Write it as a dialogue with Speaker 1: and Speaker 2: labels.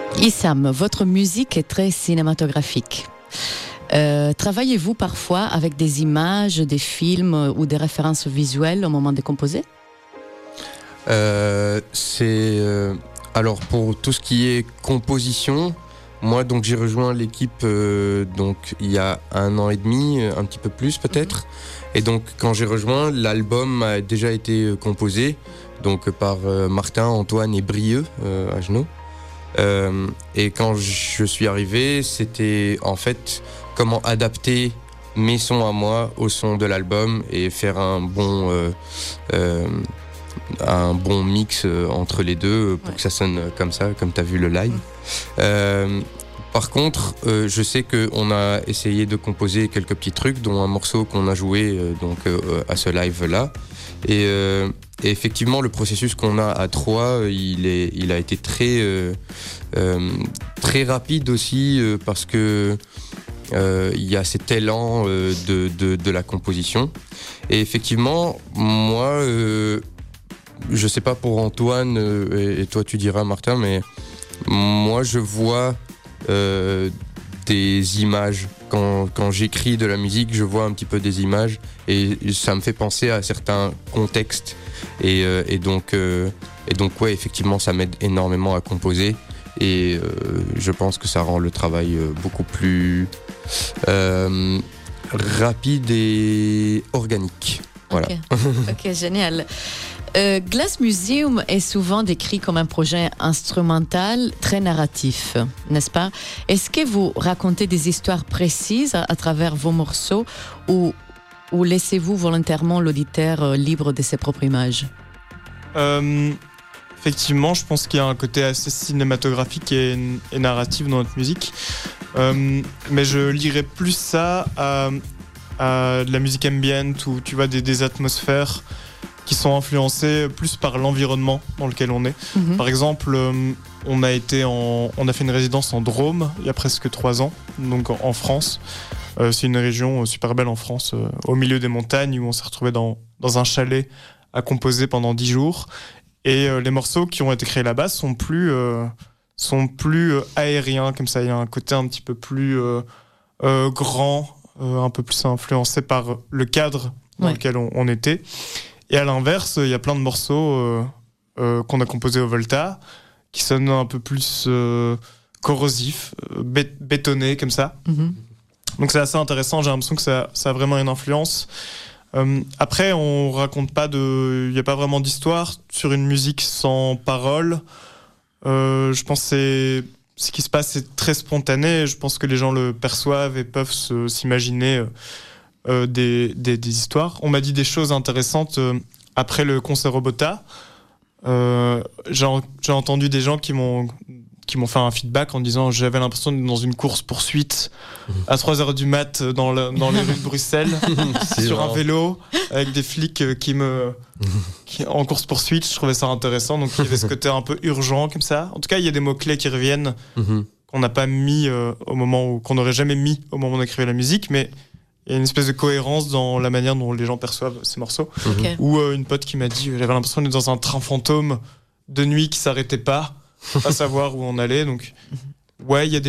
Speaker 1: Issam, votre musique est très cinématographique. Travaillez-vous parfois avec des images, des films ou des références visuelles au moment de composer ?
Speaker 2: Alors pour tout ce qui est composition, moi donc j'ai rejoint l'équipe donc il y a 1 an et demi, un petit peu plus peut-être. Et donc quand j'ai rejoint, l'album a déjà été composé donc par Martin, Antoine et Brieux à Genoux. Et quand je suis arrivé, c'était en fait comment adapter mes sons à moi au son de l'album et faire un bon mix entre les deux pour que ça sonne comme ça, comme tu as vu le live. Par contre, je sais qu'on a essayé de composer quelques petits trucs, dont un morceau qu'on a joué à ce live-là. Et effectivement, le processus qu'on a à 3, il a été très rapide aussi parce que il y a cet élan de la composition. Et effectivement, moi, je sais pas pour Antoine et toi tu diras Martin, mais moi je vois des images. Quand j'écris de la musique, je vois un petit peu des images et ça me fait penser à certains contextes. Et donc ouais, effectivement, ça m'aide énormément à composer. Et je pense que ça rend le travail beaucoup plus rapide et organique. Voilà.
Speaker 1: Ok, génial. Glass Museum est souvent décrit comme un projet instrumental très narratif, n'est-ce pas ? Est-ce que vous racontez des histoires précises à travers vos morceaux ou laissez-vous volontairement l'auditeur libre de ses propres images ?
Speaker 3: Effectivement, je pense qu'il y a un côté assez cinématographique et narratif dans notre musique. Mais je lirais plus ça à de la musique ambient où tu vois des atmosphères qui sont influencées plus par l'environnement dans lequel on est. Par exemple, on a fait une résidence en Drôme il y a presque 3 ans, donc en France. C'est une région super belle en France, au milieu des montagnes, où on s'est retrouvé dans un chalet à composer pendant 10 jours. Et les morceaux qui ont été créés là-bas sont plus aériens, comme ça. Il y a un côté un petit peu plus grand, un peu plus influencé par le cadre dans lequel on était. Et à l'inverse, il y a plein de morceaux qu'on a composés au Volta qui sonnent un peu plus corrosifs, bétonnés comme ça. Donc c'est assez intéressant, j'ai l'impression que ça a vraiment une influence. Après, on raconte pas il n'y a pas vraiment d'histoire sur une musique sans paroles. Je pense que ce qui se passe, c'est très spontané. Je pense que les gens le perçoivent et peuvent s'imaginer des histoires. On m'a dit des choses intéressantes après le concert Robota. J'ai entendu des gens qui m'ont fait un feedback en disant j'avais l'impression d'être dans une course-poursuite à 3h du mat dans les rues de Bruxelles sur un vélo avec des flics qui en course-poursuite. Je trouvais ça intéressant, donc il y avait ce côté un peu urgent comme ça. En tout cas, il y a des mots-clés qui reviennent qu'on n'a pas mis qu'on n'aurait jamais mis au moment où on écrivait la musique, mais il y a une espèce de cohérence dans la manière dont les gens perçoivent ces morceaux. Ou une pote qui m'a dit j'avais l'impression d'être dans un train fantôme de nuit qui s'arrêtait pas savoir où on allait. Donc ouais, il y a